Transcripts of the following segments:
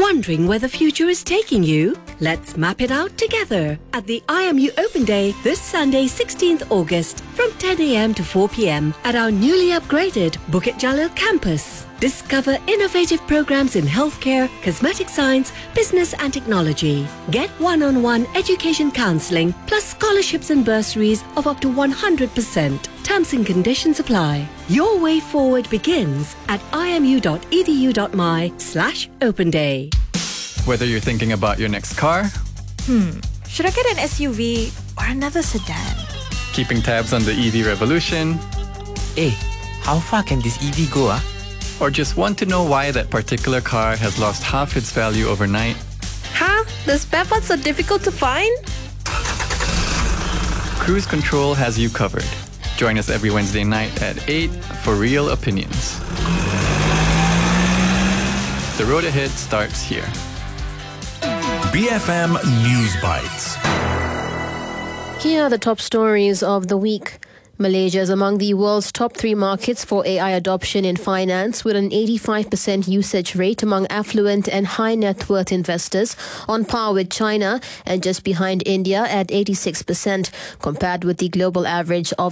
Wondering where the future is taking you? Let's map it out together at the IMU Open Day this Sunday, 16th August from 10 a.m. to 4 p.m. at our newly upgraded Bukit Jalil campus. Discover innovative programs in healthcare, cosmetic science, business and technology. Get one-on-one education counseling plus scholarships and bursaries of up to 100%. Terms and conditions apply. Your way forward begins at imu.edu.my/open day. Whether you're thinking about your next car, Should I get an SUV or another sedan? keeping tabs on the EV revolution, Hey, how far can this EV go, ah? or just want to know why that particular car has lost half its value overnight, Huh? The spare parts are difficult to find? Cruise Control has you covered. Join us every Wednesday night at 8 for Real Opinions. The road ahead starts here. BFM News Bites. Here are the top stories of the week. Malaysia is among the world's top 3 markets for AI adoption in finance, with an 85% usage rate among affluent and high net worth investors, on par with China and just behind India at 86%, compared with the global average of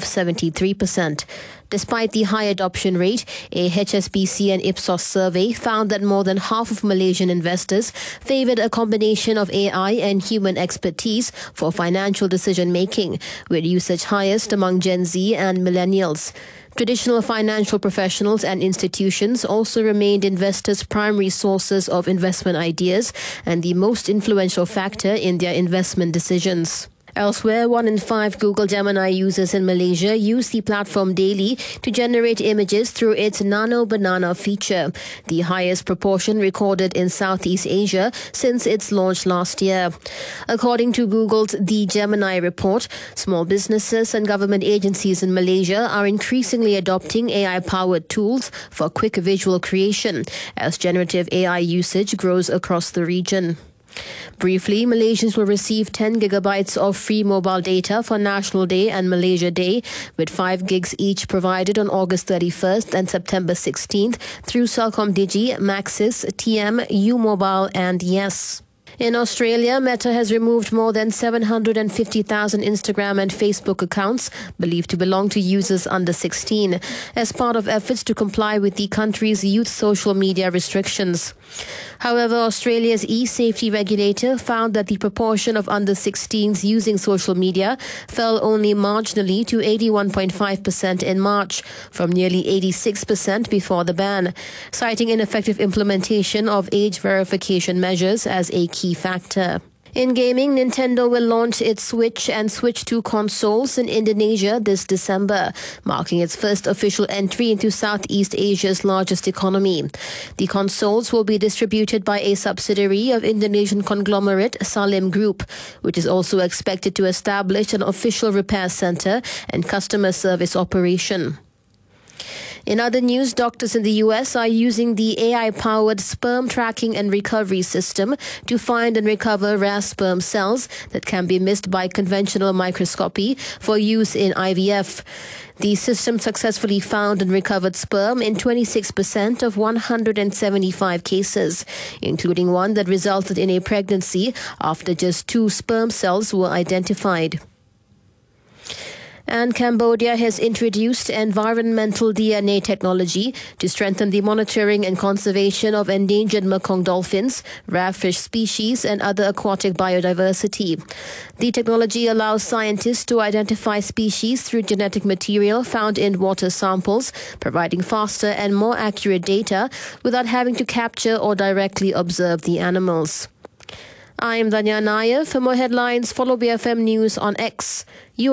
73%. Despite the high adoption rate, a HSBC and Ipsos survey found that more than half of Malaysian investors favoured a combination of AI and human expertise for financial decision-making, with usage highest among Gen Z and millennials. Traditional financial professionals and institutions also remained investors' primary sources of investment ideas and the most influential factor in their investment decisions. Elsewhere, 1 in 5 Google Gemini users in Malaysia use the platform daily to generate images through its Nano Banana feature, the highest proportion recorded in Southeast Asia since its launch last year. According to Google's The Gemini report, small businesses and government agencies in Malaysia are increasingly adopting AI-powered tools for quick visual creation as generative AI usage grows across the region. Briefly, Malaysians will receive 10 gigabytes of free mobile data for National Day and Malaysia Day, with 5 gigs each provided on August 31st and September 16th through CelcomDigi, Maxis, TM, U-Mobile and Yes. In Australia, Meta has removed more than 750,000 Instagram and Facebook accounts believed to belong to users under 16 as part of efforts to comply with the country's youth social media restrictions. However, Australia's e-safety regulator found that the proportion of under 16s using social media fell only marginally to 81.5% in March, from nearly 86% before the ban, citing ineffective implementation of age verification measures as a key factor. In gaming, Nintendo will launch its Switch and Switch 2 consoles in Indonesia this December, marking its first official entry into Southeast Asia's largest economy. The consoles will be distributed by a subsidiary of Indonesian conglomerate Salim Group, which is also expected to establish an official repair center and customer service operation. In other news, doctors in the US are using the AI-powered sperm tracking and recovery system to find and recover rare sperm cells that can be missed by conventional microscopy for use in IVF. The system successfully found and recovered sperm in 26% of 175 cases, including one that resulted in a pregnancy after just 2 sperm cells were identified. And Cambodia has introduced environmental DNA technology to strengthen the monitoring and conservation of endangered Mekong dolphins, rare fish species, and other aquatic biodiversity. The technology allows scientists to identify species through genetic material found in water samples, providing faster and more accurate data without having to capture or directly observe the animals. I am Danya Nair. For more headlines, follow BFM News on X.